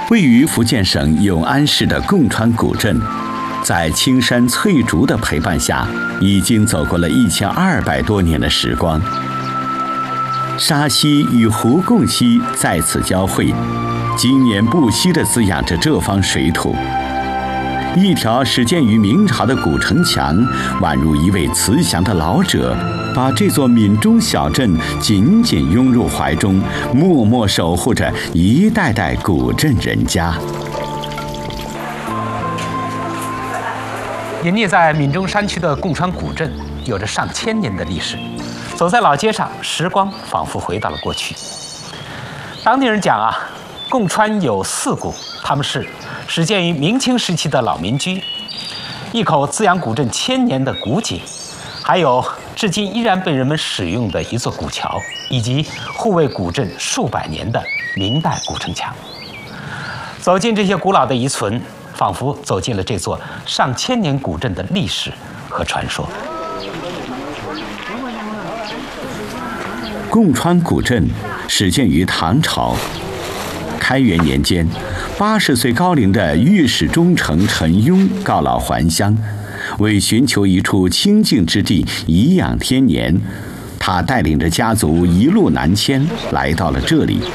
位于福建省永安市的贡川古镇，在青山翠竹的陪伴下，已经走过了1200多年的时光。沙溪与湖贡溪在此交汇，经年不息地滋养着这方水土。一条始建于明朝的古城墙，宛如一位慈祥的老者，把这座闽中小镇紧紧拥入怀中，默默守护着一代代古镇人家。 隐匿在闽中山区的贡川古镇，有着上千年的历史。走在老街上，时光仿佛回到了过去。当地人讲啊，贡川有4股，他们是始建于明清时期的老民居，一口滋养古镇1000年的古井，还有至今依然被人们使用的一座古桥，以及护卫古镇数百年的明代古城墙。走进这些古老的遗存，仿佛走进了这座上千年古镇的历史和传说。 贡川古镇始建于唐朝，开元年间，80岁高龄的御史中丞陈雍告老还乡，为寻求一处清静之地颐养天年，他带领着家族一路南迁，来到了这里。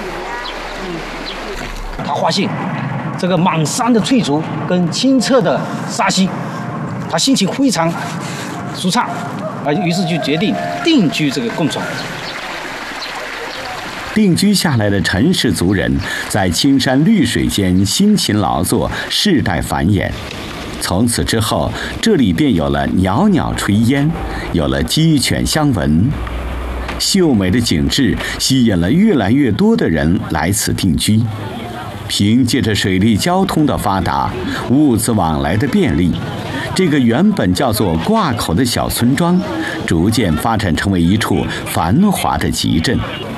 他发现这个满山的翠竹跟清澈的沙溪，他心情非常舒畅，于是就决定定居这个贡川。 定居下来的陈氏族人，在青山绿水间辛勤劳作，世代繁衍。从此之后，这里便有了袅袅炊烟，有了鸡犬相闻。秀美的景致吸引了越来越多的人来此定居。凭借着水利交通的发达，物资往来的便利，这个原本叫做挂口的小村庄，逐渐发展成为一处繁华的集镇。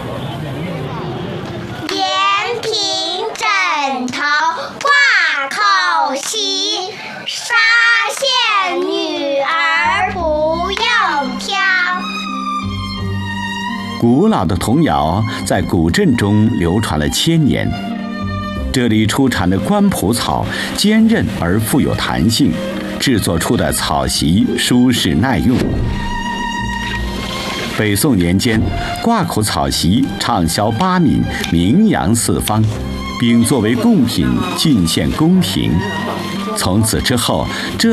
延平枕头挂口席，沙县女儿不用挑。 古老的童谣在古镇中流传了1000年。这里出产的官蒲草坚韧而富有弹性，制作出的草席舒适耐用。北宋年间，挂口草席畅销8闽，名扬四方，并作为贡品进献宫廷。从此之后，这